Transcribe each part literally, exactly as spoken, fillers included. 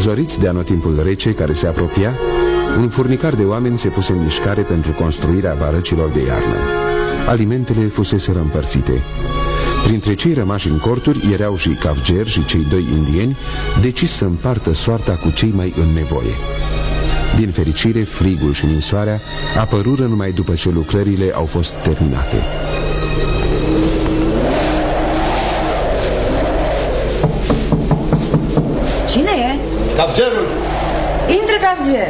Zoriți de anotimpul rece care se apropia, un furnicar de oameni se puse în mișcare pentru construirea barăcilor de iarnă. Alimentele fuseseră împărțite. Printre cei rămași în corturi erau și Cavger și cei doi indieni, decis să împartă soarta cu cei mai în nevoie. Din fericire, frigul și ninsoarea apărură numai după ce lucrările au fost terminate. Cine e? Cavgerul! Intră, Cavger!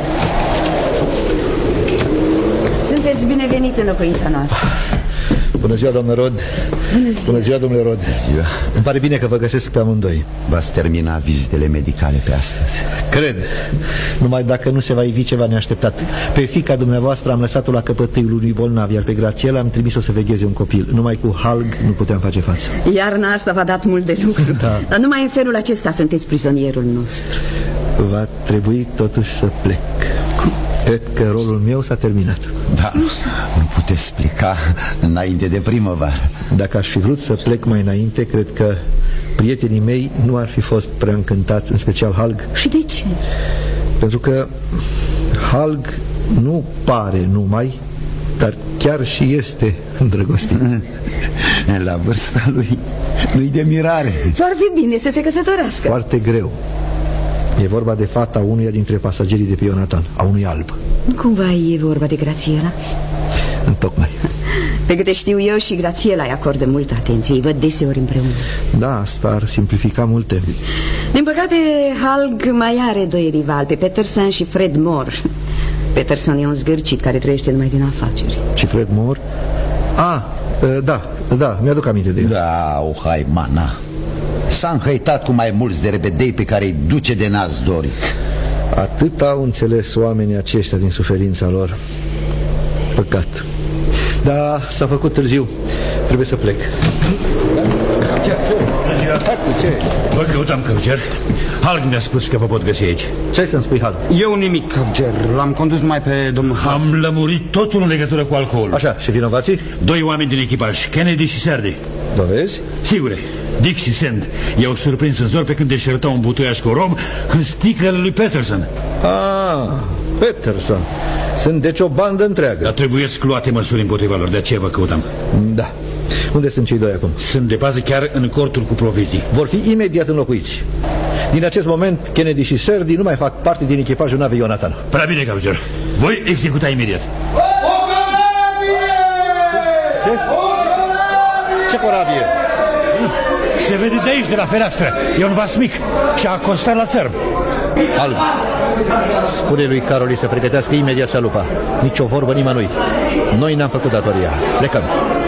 Sunteți binevenit în locuința noastră. Bună ziua, doamnă Rod. Bună ziua. Bună ziua, domnule Rod. Ziua. Îmi pare bine că vă găsesc pe amândoi. V-ați termina vizitele medicale pe astăzi? Cred. Numai dacă nu se va ivi ceva neașteptat. Pe fiica dumneavoastră am lăsat-o la căpătâiul unui bolnav, iar pe Grațiela am trimis-o să vegheze un copil. Numai cu Halg nu puteam face față. Iarna asta v-a dat mult de lucru. Da. Dar numai în felul acesta sunteți prizonierul nostru. Va trebui totuși să plec. Cum? Cred că rolul meu s-a terminat. Da, nu puteți pleca înainte de primăvară. Dacă aș fi vrut să plec mai înainte, cred că prietenii mei nu ar fi fost prea încântați, în special Halg. Și de ce? Pentru că Halg nu pare numai, dar chiar și este îndrăgostit. La vârsta lui nu-i de mirare. Foarte bine să se căsătorească. Foarte greu. E vorba de fata unuia dintre pasagerii de pe Ionatan, a unui alb. Cumva e vorba de Grațiela? Întocmai. Pe câte știu eu, și Grațiela îi acordă multă atenție. Îi văd deseori împreună. Da, asta ar simplifica multe. Din păcate, Halg mai are doi rivali, pe Peterson și Fred Moore. Peterson e un zgârcit care trăiește numai din afaceri. Și Fred Moore? Ah, da, da, mi-aduc aminte de el. Da, o haimana. S-a înhăitat cu mai mulți de rebedei pe care îi duce de nas Doric. Atât au înțeles oamenii aceștia din suferința lor. Păcat. Da, s-a făcut târziu. Trebuie să plec. Ce? Ce? Vă căutam, Cavger. Halg mi-a spus că vă pot găsi aici. Ce ai să-mi spui, Halg? Eu nimic, Cavger. L-am condus numai pe domnul Halg. Am lămurit totul în legătură cu alcoolul. Așa, și vinovații? Doi oameni din echipaj, Kennedy și Sardi. Dovezi? Sigure. Dick și Sand i-au surprins în zor pe când deșertau un butoiaș cu rom în sticlele lui Peterson. Ah, Peterson. Sunt deci o bandă întreagă. Dar trebuie să luate măsuri împotriva lor, de aceea vă căutam. Da. Unde sunt cei doi acum? Sunt de bază chiar în cortul cu provizii. Vor fi imediat înlocuiți. Din acest moment, Kennedy și Sardi nu mai fac parte din echipajul navei Ionatan. Prea bine, Cavger. Voi executa imediat. Ce? Ce corabie? Se vede de aici, de la fereastră. E un vas mic și a acostat la țărm. Alb, spune lui Caroli să pregătească imediat salupa. Nici o vorbă nimănui. Noi n-am făcut datoria. Plecăm.